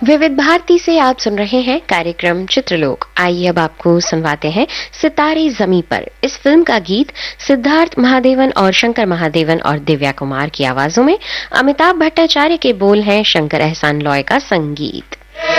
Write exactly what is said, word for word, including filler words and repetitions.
विविध भारती से आप सुन रहे हैं कार्यक्रम चित्रलोक। आइए अब आपको सुनवाते हैं सितारे जमी पर। इस फिल्म का गीत सिद्धार्थ महादेवन और शंकर महादेवन और दिव्या कुमार की आवाजों में। अमिताभ भट्टाचार्य के बोल हैं, शंकर एहसान लॉय का संगीत।